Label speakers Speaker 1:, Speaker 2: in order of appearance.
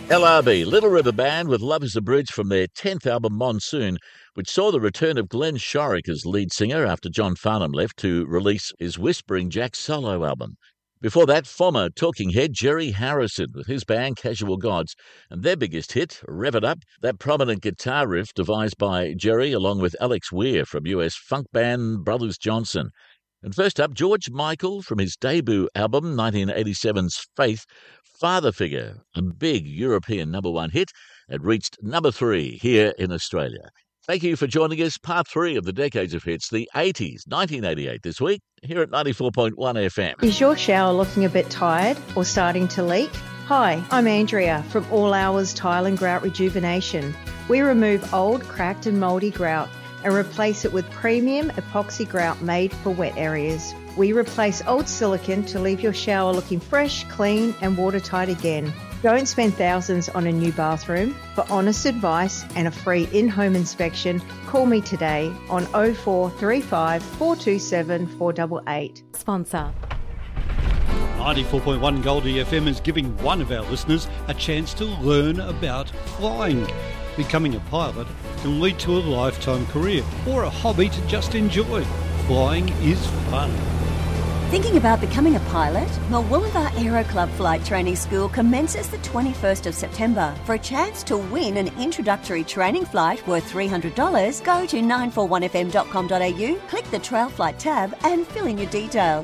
Speaker 1: LRB, Little River Band with Love is a Bridge from their 10th album, Monsoon, which saw the return of Glenn Shorrock as lead singer after John Farnham left to release his Whispering Jack solo album. Before that, former Talking Head Jerry Harrison with his band Casual Gods, and their biggest hit, Rev It Up, that prominent guitar riff devised by Jerry along with Alex Weir from US funk band Brothers Johnson. And first up, George Michael from his debut album, 1987's Faith, Father Figure, a big European number one hit. It reached number 3 here in Australia. Thank you for joining us. Part 3 of the Decades of Hits, the 80s, 1988 this week, here at 94.1 FM.
Speaker 2: Is your shower looking a bit tired or starting to leak? Hi, I'm Andrea from All Hours Tile and Grout Rejuvenation. We remove old, cracked and mouldy grout and replace it with premium epoxy grout made for wet areas. We replace old silicone to leave your shower looking fresh, clean and watertight again. Don't spend thousands on a new bathroom. For honest advice and a free in-home inspection, call me today on 0435 427 488.
Speaker 3: Sponsor.
Speaker 4: 94.1 Goldie FM is giving one of our listeners a chance to learn about flying. Becoming a pilot can lead to a lifetime career or a hobby to just enjoy. Flying is fun.
Speaker 5: Thinking about becoming a pilot? Well, Wollongbar Aero Club Flight Training School commences the 21st of September. For a chance to win an introductory training flight worth $300, go to 941fm.com.au, click the Trail Flight tab and fill in your details.